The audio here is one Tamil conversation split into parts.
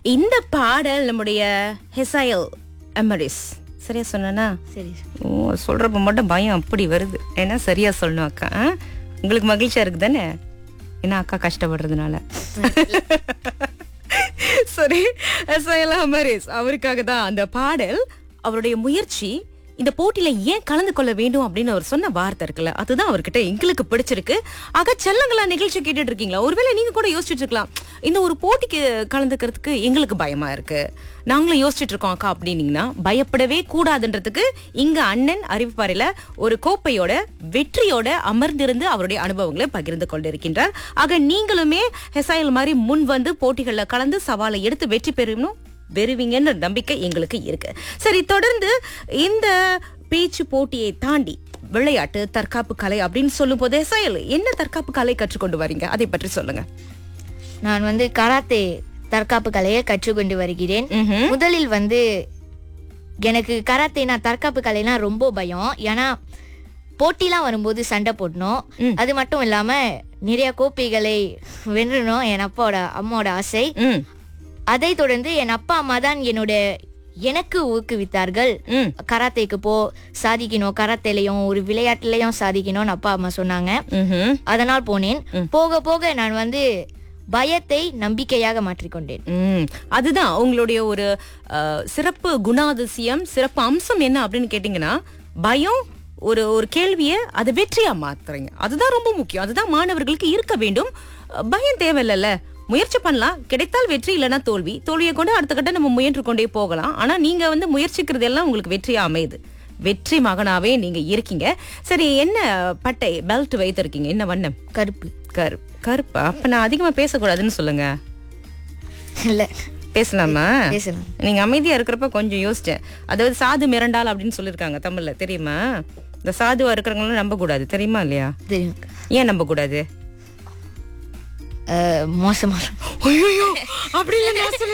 இந்த பாடல் நம்முடைய ஹெசாயல் எமரிஸ், சரியா சொன்னா? சரி. ஓ, சொல்றப்ப மட்டும் பயம் அப்படி வருது. ஏன்னா சரியா சொல்லணும் அக்கா. உங்களுக்கு மகிழ்ச்சியா இருக்கு தானே? ஏன்னா அக்கா கஷ்டப்படுறதுனால. சரி, ஹெசாயல் எமரிஸ் அவருக்காக தான் அந்த பாடல். அவருடைய முயற்சி, இந்த போட்டியில ஏன் கலந்து கொள்ள வேண்டும் அப்படின்னு அவர் சொன்ன வார்த்தை இருக்குல்ல, அதுதான் அவர்கிட்ட எங்களுக்கு பிடிச்சிருக்கு. ஆக செல்லங்களா நிகழ்ச்சி கேட்டுட்டு இருக்கீங்களா? ஒருவேளை நீங்க கூட யோசிச்சுட்டு இருக்கலாம், இந்த ஒரு போட்டிக்கு கலந்துக்கிறதுக்கு எங்களுக்கு பயமா இருக்கு, நாங்களும் யோசிச்சுட்டு இருக்கோம் அக்கா அப்படின்னீங்கன்னா, பயப்படவே கூடாதுன்றதுக்கு இங்க அண்ணன் அறிவிப்பாரில ஒரு கோப்பையோட வெற்றியோட அமர்ந்திருந்து அவருடைய அனுபவங்களை பகிர்ந்து கொண்டிருக்கின்றார். ஆக நீங்களுமே ஹெசாயல் மாதிரி முன் வந்து போட்டிகள்ல கலந்து சவாலை எடுத்து வெற்றி பெறுவீங்கன்னு நம்பிக்கை எங்களுக்கு இருக்கு. சரி, தொடர்ந்து இந்த பேச்சு போட்டியை தாண்டி விளையாட்டு, தற்காப்பு கலை அப்படின்னு சொல்லும் போது ஹெசாயல் என்ன தற்காப்பு கலை கற்றுக்கொண்டு வரீங்க, அதை பற்றி சொல்லுங்க. நான் வந்து கராத்தே தற்காப்பு கலையை கற்றுக்கொண்டு வருகிறேன். முதலில் வந்து எனக்கு கராத்தேனா தற்காப்பு கலைனா ரொம்ப பயம். ஏன்னா போட்டிலாம் வரும்போது சண்டை போடணும், அது மட்டும் இல்லாம நிறைய கோப்பைகளை வென்றணும் என் அம்மாவோட ஆசை. அதை தொடர்ந்து என் அப்பா அம்மா தான் எனக்கு ஊக்குவித்தார்கள். கராத்தேக்கு சாதிக்கணும், கராத்தேலையும் ஒரு விளையாட்டுலயும் சாதிக்கணும்னு அப்பா அம்மா சொன்னாங்க. அதனால் போனேன். போக போக நான் வந்து பயத்தை நம்பிக்கையாக மாற்றிக்கொண்டேன். அதுதான் உங்களுடைய ஒரு சிறப்பு குணாதிசயம், சிறப்பு அம்சம் என்ன அப்படின்னு கேட்டீங்கன்னா, பயம் ஒரு கேள்வியை அதை வெற்றியா மாத்துறீங்க. அதுதான் ரொம்ப முக்கியம். அதுதான் மாணவர்களுக்கு இருக்க வேண்டும். பயம் தேவையில்ல, முயற்சி பண்ணலாம், கிடைத்தால் வெற்றி, இல்லைன்னா தோல்வியை கொண்டு அடுத்த கட்ட நம்ம முயன்று கொண்டே போகலாம். ஆனா நீங்க வந்து முயற்சிக்கிறது எல்லாம் உங்களுக்கு வெற்றியா அமையுது. வெற்றி மகனாவே நீங்க இருக்கீங்க. சரி, என்ன பட்டை பெல்ட் வைத்திருக்கீங்க, என்ன வண்ணம்? கருப்பு. கருப்பா? அப்ப நான் அதிகமா பேசக்கூடாதுன்னு சொல்லுங்க. இல்ல, பேசலாமா? பேசலாம். நீங்க அமைதியா இருக்கிறப்ப கொஞ்சம் யோசிச்சேன். அதாவது சாது மிரண்டால் அப்படின்னு சொல்லிருக்காங்க தமிழ்ல, தெரியுமா? இந்த சாதுவா இருக்கிறவங்களும் நம்ப கூடாது, தெரியுமா இல்லையா? தெரியும். ஏன் நம்ப கூடாது? மோசமா. அப்படி இல்ல,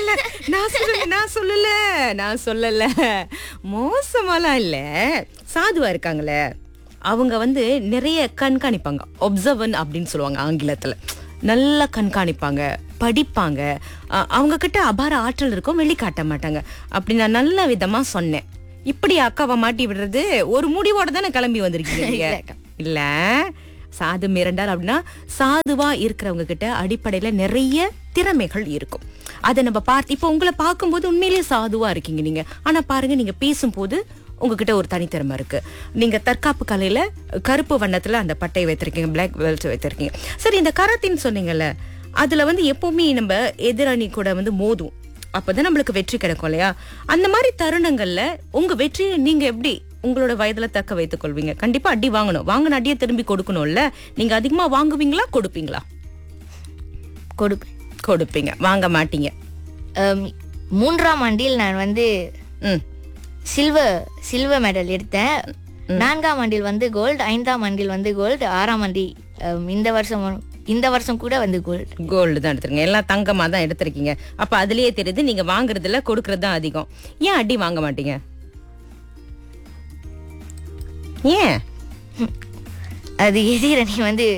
நான் சொல்லல மோசமாலாம் இல்ல. சாதுவா இருக்காங்களே அவங்க வந்து நிறைய கண்காணிப்பாங்க, ஒப்சர்வன் அப்படின்னு சொல்லுவாங்க ஆங்கிலத்துல. நல்லா கண்காணிப்பாங்க, படிப்பாங்க, அவங்க கிட்ட அபார ஆற்றல் இருக்கும், வெளிக்காட்ட மாட்டாங்க. அப்படி நான் நல்ல விதமா சொன்னேன். இப்படி அக்காவை மாட்டி விடுறது ஒரு முடிவோட தானே கிளம்பி வந்திருக்கீங்க இல்ல? சாது மிரண்டால் அப்படின்னா சாதுவா இருக்கிறவங்க கிட்ட அடிப்படையில நிறைய திறமைகள் இருக்கும். அதை நம்ம பார்த்து, இப்ப உங்களை பார்க்கும்போது உண்மையிலேயே சாதுவா இருக்கீங்க நீங்க. ஆனா பாருங்க, நீங்க பேசும்போது உங்ககிட்ட ஒரு தனித்திறமை இருக்கு. நீங்க தற்காப்பு கலையில கருப்பு வண்ணத்துல அந்த பட்டையை வைத்திருக்கீங்க, பிளாக் பெல்ட் வைத்திருக்கீங்க. சரி, இந்த கராத்தேன்னு சொன்னீங்கல்ல, அதுல வந்து எப்பவுமே நம்ம எதிரணி கூட வந்து மோதும், அப்பதான் நம்மளுக்கு வெற்றி கிடைக்கும் இல்லையா? அந்த மாதிரி தருணங்கள்ல உங்க வெற்றியை நீங்க எப்படி உங்களோட வயதுல தக்க வைத்துக் கொள்வீங்க? கண்டிப்பா அடி வாங்கணும், வாங்கின அடியை திரும்பி கொடுக்கணும்ல. நீங்க அதிகமா வாங்குவீங்களா, கொடுப்பீங்களா? கொடுப்பீங்க, வாங்க மாட்டீங்க. 3ஆம் ஆண்டில் நான் வந்து சில்வர் மெடல் எடுத்தேன். 4ஆம் ஆண்டில் வந்து கோல்டு, 5ஆம் ஆண்டில் வந்து கோல்டு, 6ஆம் ஆண்டில் இந்த வருஷம் கூட வந்து கோல்டு தான் எடுத்துருங்க. எல்லாம் தங்கமா தான் எடுத்திருக்கீங்க. அப்ப அதுலயே தெரியுது நீங்க வாங்குறதுல கொடுக்கறது தான் அதிகம். ஏன் அடி வாங்க மாட்டீங்க? ஏன்? அது எதிரணி வந்து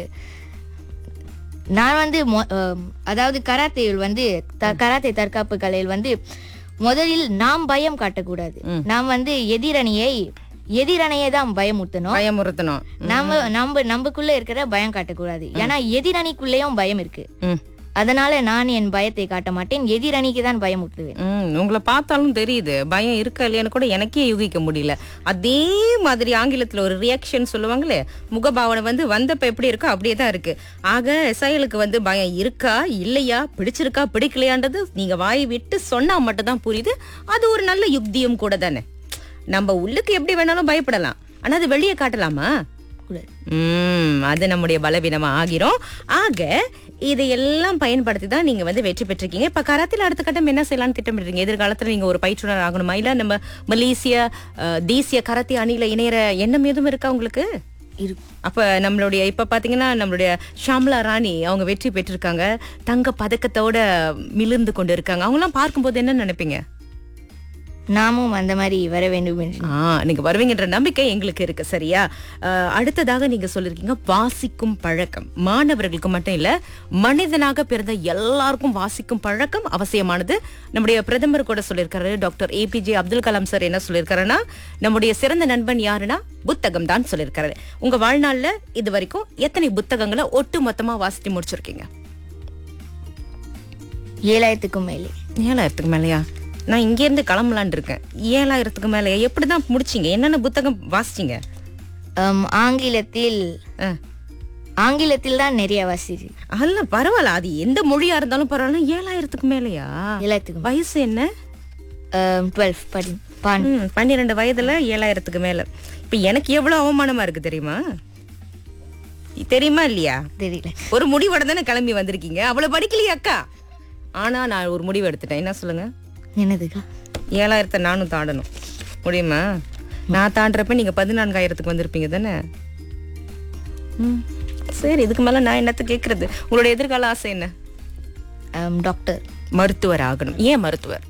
நான் வந்து அதாவது கராத்தேயில் வந்து கராத்தே தற்காப்பு கலையில் வந்து முதலில் நாம் பயம் காட்டக்கூடாது. நாம் வந்து எதிரணியை தான் பயமுறுத்தணும். நமக்குள்ள இருக்கிற பயம் காட்டக்கூடாது. ஏன்னா எதிரணிக்குள்ளேயும் பயம் இருக்கு. அதனால நான் என் பயத்தை காட்ட மாட்டேன், எதிரணிக்கு தான் பயமுறுத்துவேன். உங்களை பார்த்தாலும் தெரியுது பயம் இருக்கா இல்லையான்னு கூட எனக்கே யூகிக்க முடியல. அதே மாதிரி ஆங்கிலத்துல ஒரு ரியாக்ஷன் சொல்லுவாங்களே, முகபாவனை வந்து வந்தப்ப எப்படி இருக்கோ அப்படியே தான் இருக்கு. ஆக ஹெசாயலுக்கு வந்து பயம் இருக்கா இல்லையா, பிடிச்சிருக்கா பிடிக்கலையான்றது நீங்க வாய் விட்டு சொன்னா மட்டும் தான் புரியுது. அது ஒரு நல்ல யுக்தியும் கூட தானே. நம்ம உள்ளுக்கு எப்படி வேணாலும் பயப்படலாம், ஆனா அது வெளியே காட்டலாமா? அது நம்முடைய பலவீனமா ஆகிரும். ஆக இதையெல்லாம் பயன்படுத்தி தான் நீங்க வந்து வெற்றி பெற்றிருக்கீங்க. இப்ப கராத்தேல அடுத்த கட்டம் என்ன செய்யலாம்னு திட்டமிடுறீங்க? எதிர்காலத்துல நீங்க ஒரு பயிற்றுனர் ஆகணுமா, இல்ல நம்ம மலேசிய தேசிய கராத்தே அணியில இணையற எண்ணம் எதுவும் இருக்கா உங்களுக்கு? அப்ப நம்மளுடைய இப்ப பாத்தீங்கன்னா நம்மளுடைய ஷாம்லா ராணி அவங்க வெற்றி பெற்றிருக்காங்க, தங்க பதக்கத்தோட மிளிர்ந்து கொண்டு இருக்காங்க. அவங்க எல்லாம் பார்க்கும்போது என்ன நினைப்பீங்க? நாமும் அந்த மாதிரி வர வேண்டும் என்று நீங்க வருவீங்கன்ற நம்பிக்கை எங்களுக்கு இருக்கு. சரியா? அடுத்ததாக நீங்க சொல்லிருக்கீங்க வாசிக்கும் பழக்கம். மாணவர்களுக்கு மட்டும் இல்ல, மனிதனாக பிறந்த எல்லாருக்கும் வாசிக்கும் பழக்கம் அவசியமானது. நம்முடைய பிரதமர் கூட சொல்லியிருக்காரு. Doctor APJ Abdul Kalam sir என்ன சொல்லியிருக்காருன்னா, நம்முடைய சிறந்த நண்பன் யாருன்னா புத்தகம் தான் சொல்லியிருக்காரு. உங்க வாழ்நாள்ல இது வரைக்கும் எத்தனை புத்தகங்களை ஒட்டு மொத்தமா வாசித்து முடிச்சிருக்கீங்க? 7,000க்கும் மேலே. 7,000க்கு மேலயா? நான் இங்க இருந்து கிளம்பலான் இருக்கேன். 7,000க்கு மேல எப்படிதான் முடிச்சீங்க? என்னென்ன புத்தகம் வாசிச்சீங்க? ஆங்கிலத்தில் தான் நிறைய வாசிச்சு. அல்ல பரவாயில்ல, அது எந்த மொழியா இருந்தாலும் பரவாயில்ல. 7,000க்கு மேலயா? 7,000க்கு. வயசு என்ன? 12. 12 வயதுல 7,000க்கு மேல. இப்ப எனக்கு எவ்வளவு அவமானமா இருக்கு தெரியுமா? தெரியுமா இல்லையா? தெரியல. ஒரு முடிவோட தானே கிளம்பி வந்திருக்கீங்க. அவ்வளவு படிக்கலையா அக்கா? ஆனா நான் ஒரு முடிவு எடுத்துட்டேன். என்ன சொல்லுங்க? என்னதுக்கா? 7,000 நானும் தாண்டணும். முடியுமா? நான் தாண்டறப்ப நீங்க 14,000க்கு வந்திருப்பீங்க தானே? சரி, இதுக்கு மேல நான் என்னத்த கேக்குறது? உங்களோட எதிர்கால ஆசை என்ன? டாக்டர், மருத்துவர் ஆகணும். ஏன் மருத்துவர்?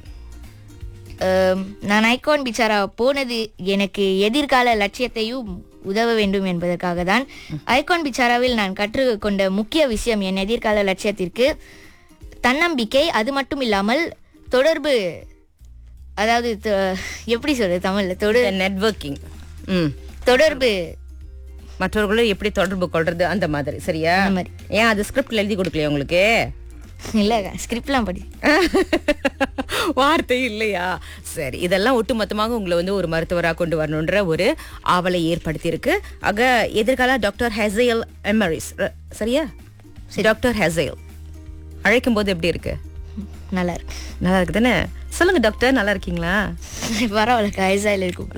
நான் ஐகான் பிச்சாரா போனது எனக்கு எதிர்கால லட்சியத்தையும் உதவ வேண்டும் என்பதற்காக தான். ஐகான் பிச்சாராவில் நான் கற்றுக்கொண்ட முக்கிய விஷயம் என் எதிர்கால லட்சியத்திற்கு தன்னம்பிக்கை. அது மட்டும் இல்லாமல் தொடர்பு, அதாவது எப்படி சொல்றது தமிழ்ல, நெட்வொர்க்கிங். தொடர்பு, மற்றவர்களும் எப்படி தொடர்பு கொள்றது அந்த மாதிரி. சரியா? ஏன் அது ஸ்கிரிப்ட்ல எழுதி கொடுக்கலையா உங்களுக்கு? இல்ல, ஸ்கிரிப்ட்லாம் படி வார்த்தை இல்லையா? சரி, இதெல்லாம் ஒட்டுமொத்தமாக உங்களை வந்து ஒரு மருத்துவராக கொண்டு வரணுன்ற ஒரு ஆவலை ஏற்படுத்தி இருக்கு. ஆக எதிர்கால டாக்டர் ஹெசேல் எமரிஸ். சரியா? டாக்டர் ஹெசேல் அழைக்கும் போது எப்படி இருக்கு? நல்லா இருக்கு. நல்லா இருக்கு தானே? சொல்லுங்க டாக்டர், நல்லா இருக்கீங்களா? பரவாயில்ல, ஹெசேல் இருக்கும்.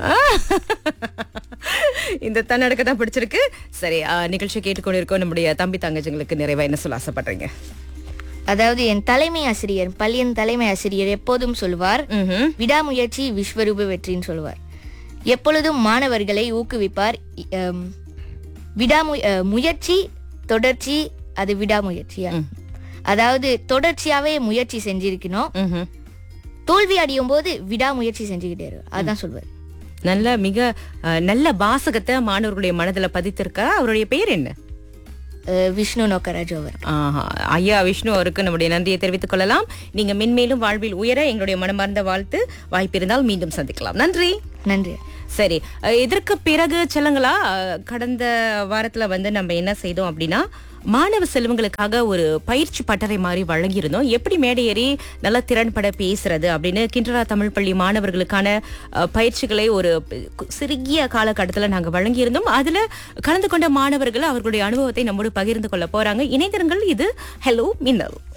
இந்த தன்னடக்க தான் பிடிச்சிருக்கு. சரி, நிகழ்ச்சி கேட்டுக்கொண்டிருக்கோம் நம்முடைய தம்பி தங்கச்சிங்களுக்கு நிறைவா என்ன சொல்ல ஆசைப்படுறீங்க? அதாவது என் தலைமை ஆசிரியர், பள்ளியின் தலைமை ஆசிரியர் எப்போதும் சொல்லுவார், விடாமுயற்சி விஸ்வரூப வெற்றின்னு சொல்லுவார். எப்பொழுதும் மாணவர்களை ஊக்குவிப்பார். முயற்சி, தொடர்ச்சி, அது விடாமுயற்சியா? அதாவது தொடர்ச்சியாவே முயற்சி செஞ்சிருக்கணும். தோல்வி அடையும் போது விடாமுயற்சி செஞ்சுக்கிட்டே இருக்கு. அதான் சொல்வார். மிக நல்ல வாசகத்தை மாணவர்களுடைய மனதில பதித்திருக்கா. அவருடைய பெயர் என்ன? விஷ்ணு நோக்கராஜ் அவர். ஐயா விஷ்ணு அவருக்கு நம்முடைய நன்றியை தெரிவித்துக் கொள்ளலாம். நீங்க மென்மேலும் வாழ்வில் உயர எங்களுடைய மனமார்ந்த வாழ்த்து. வாய்ப்பு இருந்தால் மீண்டும் சந்திக்கலாம். நன்றி. நன்றி. சரி, இதற்கு பிறகு செல்லுங்களா, கடந்த வாரத்துல வந்து நம்ம என்ன செய்தோம் அப்படின்னா, மாணவ செல்வங்களுக்காக ஒரு பயிற்சி பட்டறை மாதிரி வழங்கியிருந்தோம். எப்படி மேடை ஏறி நல்லா திறன்பட பேசுறது அப்படின்னு கிண்டரா தமிழ் பள்ளி மாணவர்களுக்கான பயிற்சிகளை ஒரு சிறிய காலகட்டத்தில் நாங்கள் வழங்கியிருந்தோம். அதுல கலந்து கொண்ட மாணவர்கள் அவர்களுடைய அனுபவத்தை நம்மோடு பகிர்ந்து கொள்ள போறாங்க. இணைந்திருங்கள். இது ஹலோ மின்னல்.